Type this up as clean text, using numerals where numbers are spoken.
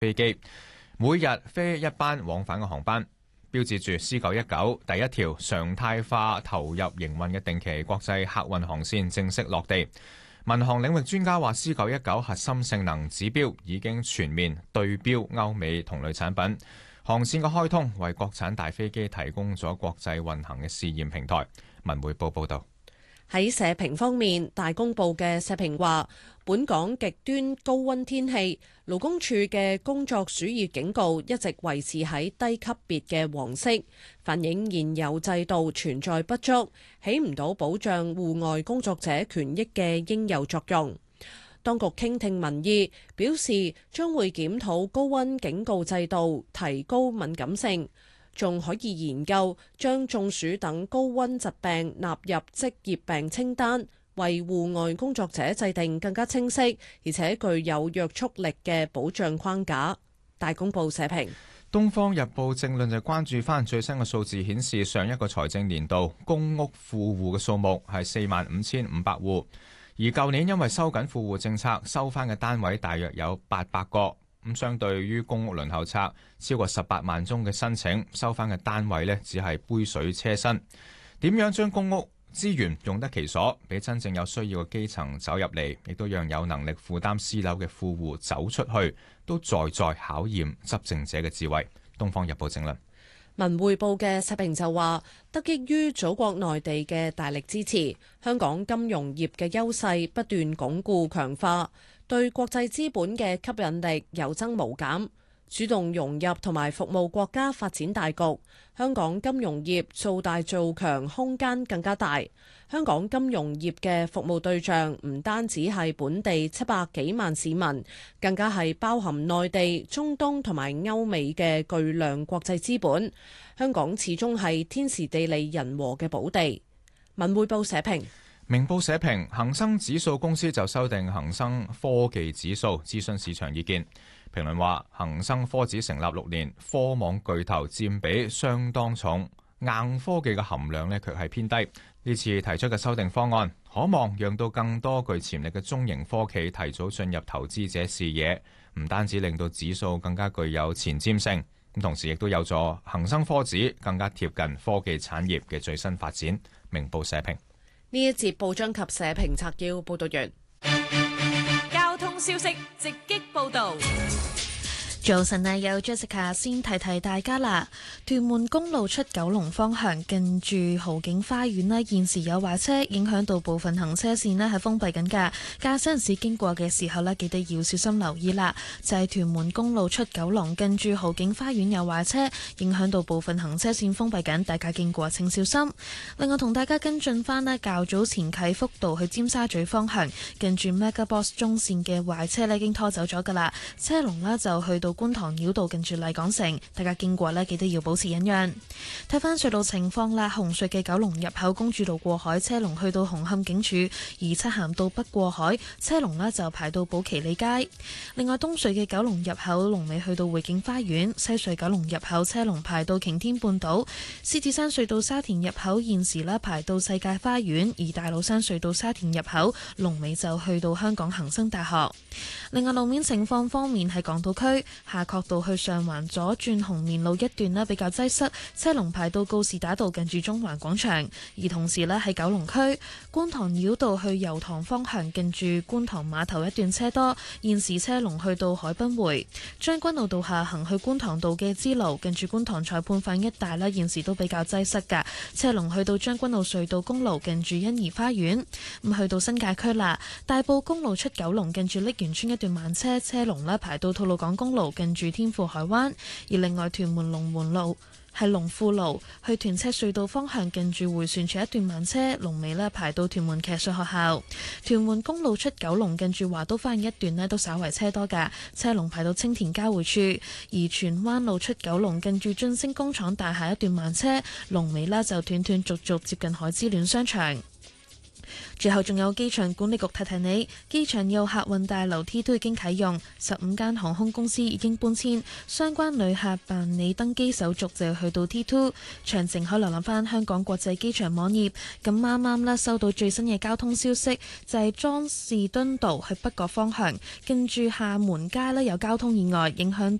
飛機，每日飛一班往返嘅航班，標誌住 C919 第一條常態化投入營運嘅定期國際客運航線正式落地。民航領域專家話 C919 核心性能指標已經全面對標歐美同類產品，航線嘅開通為國產大飛機提供咗國際運行嘅試驗平台。文匯報報道。 喺社評方面，大公報嘅社評話，本港極端高溫天氣，勞工處嘅工作暑熱警告一直維持喺低級別嘅黃色，反映現有制度存在不足，起唔到保障戶外工作者權益嘅應有作用。當局傾聽民意，表示將會檢討高溫警告制度，提高敏感性。仲可以研究將中暑等高溫疾病納入職業病清單，為戶外工作者制定更加清晰而且具有約束力嘅保障框架。大公報社評。《 東方日報》政論就關注翻最新嘅數字顯示，上一個財政年度公屋富戶嘅數目係45,500戶，而舊年因為收緊富戶政策，收翻嘅單位大約有800個。咁相對於公屋輪候冊超過18萬宗嘅申請，收翻嘅單位呢只係杯水車薪。點樣將公屋資源用得其所，俾真正有需要嘅基層走入嚟，亦都讓有能力負擔私樓嘅富戶走出去，都在考驗執政者嘅智慧。《東方日報》正論。 文匯報嘅社評就話，得益於祖國內地嘅大力支持，香港金融業嘅優勢不斷鞏固強化，對國際資本嘅吸引力有增無減，主動融入同埋服務國家發展大局。香港金融業做大做強空間更加大。香港金融業嘅服務對象唔單止係本地700幾萬市民，更加係包含內地、中東同埋歐美嘅巨量國際資本。香港始終係天時地利人和嘅寶地。文匯報社評。 明報社評，恒生指數公司就修訂恒生科技指數，諮詢市場意見。評論話，恒生科指成立6年，科網巨頭佔比相當重，硬科技嘅含量呢卻係偏低。呢次提出嘅修訂方案，可望讓到更多具潛力嘅中型科企提早進入投資者視野，唔單止令到指數更加具有前瞻性，咁同時亦都有助恒生科指更加貼近科技產業嘅最新發展。明報社評。 呢一節報章及社評摘要報道完。 交通消息直擊報道。 早晨啊，有 Jessica 先提提大家啦。屯門公路出九龍方向近住豪景花園呢，現時有壞車影響到部分行車線呢係封閉緊㗎。駕駛人士經過嘅時候呢，記得要小心留意啦。就係屯門公路出九龍近住豪景花園有壞車，影響到部分行車線封閉緊，大家經過請小心。另外同大家跟進翻呢，較早前啟福道去尖沙咀方向近住 MegaBox 中線嘅壞車呢已經拖走咗㗎啦，車龍呢就去到觀塘繞道近住麗港城，大家經過呢記得要保持忍讓。睇翻隧道情況啦，紅隧嘅九龍入口公主道過海車龍去到紅磡警署，而漆咸道北過海車龍呢就排到寶其利街。另外東隧嘅九龍入口龍尾去到匯景花園，西隧九龍入口車龍排到擎天半島。獅子山隧道沙田入口現時呢排到世界花園，而大老山隧道沙田入口龍尾就去到香港恒生大學。另外路面情況方面，喺港島區夏慤道去上環左轉紅棉路一段呢比較擠塞，車龍排到告士打道近住中環廣場。而同時呢喺九龍區觀塘繞道去油塘方向近住觀塘碼頭一段車多，現時車龍去到海濱匯。將軍澳道下行去觀塘道嘅支路近住觀塘裁判飯一帶呢，現時都比較擠塞㗎，車龍去到將軍澳隧道公路近住欣怡花園。咁去到新界區啦，大埔公路出九龍近住瀝源村一段慢車，車龍呢排到吐露港公路近住天賦海灣。而另外屯門龍門路係龍富路去屯赤隧道方向近住迴旋處一段慢車，龍尾呢排到屯門騎術學校。屯門公路出九龍近住華都花園一段呢都稍為車多㗎，車龍排到青田交匯處。而荃灣路出九龍近住晉升工廠大廈一段慢車，龍尾呢就斷斷續續接近海之戀商場。 最後仲有機場管理局提提你，機場右客運大樓 T2 已經啟用，15間航空公司已經搬遷，相關旅客辦理登機手續就去到 T2。詳情可瀏覽翻香港國際機場網頁。咁啱啱咧收到最新嘅交通消息，就係莊士敦道去北角方向，近住廈門街咧有交通意外，影響